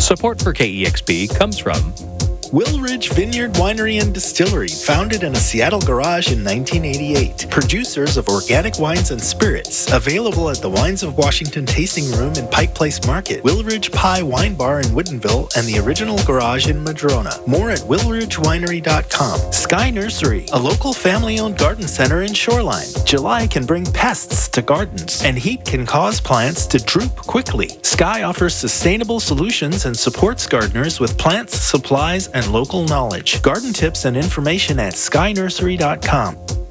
Support for KEXP comes from Wilridge Vineyard Winery and Distillery, founded in a Seattle garage in 1988. Producers of organic wines and spirits, available at the Wines of Washington Tasting Room in Pike Place Market, Wilridge Pie Wine Bar in Woodinville, and the original garage in Madrona. More at wilridgewinery.com. Sky Nursery, a local family-owned garden center in Shoreline. July can bring pests to gardens, and heat can cause plants to droop quickly. Sky offers sustainable solutions and supports gardeners with plants, supplies, and local knowledge. Garden tips and information at skynursery.com.